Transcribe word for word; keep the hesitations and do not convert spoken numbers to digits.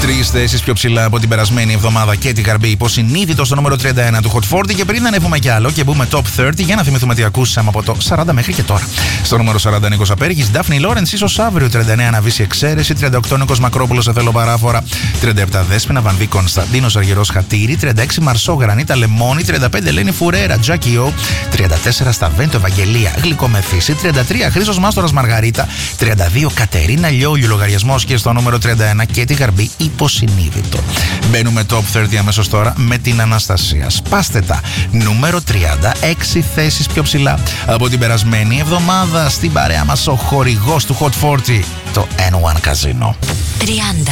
Τρεις θέσεις πιο ψηλά από την περασμένη εβδομάδα και την Γαρμπή υποσυνείδητο στο νούμερο τριάντα ένα του Hot σαράντα. Και πριν ανέβουμε κι άλλο και μπούμε top τριάντα, για να θυμηθούμε τι ακούσαμε από το σαράντα μέχρι και τώρα. Στο νούμερο σαράντα Νίκος Απέργης, Ντάφνη Λόρενς, ίσως αύριο. τριάντα εννέα Αναβίση Εξαίρεση. τριάντα οκτώ Νίκος Μακρόπουλος, Σε θέλω παράφορα. τριάντα επτά Δέσποινα Βανδί Κωνσταντίνος Αργυρός Χατήρι. τριάντα έξι Μαρσό Γρανίτα Λεμόνι. τριάντα πέντε Ελένη Φουρέρα Τζάκι Ο. τριάντα τέσσερα Σταβέντο Ευαγγελία Γλυκό με φύση. τριάντα τρία Χρήστος Μάστορας Μαργαρίτα. τριάντα δύο Κατερίνα Λιόλιου Λογαριασμός. Και στο νούμερο τριάντα ένα και τη Γαρμπή υποσυνείδητο. Μπαίνουμε top τριάντα αμέσως τώρα με την Αναστασία. Σπάστε τα. Νούμερο τριάντα, έξι θέσεις πιο ψηλά από την περασμένη εβδομάδα. Στην παρέα μας ο χορηγός του Hot σαράντα, το N one Casino. τριάντα.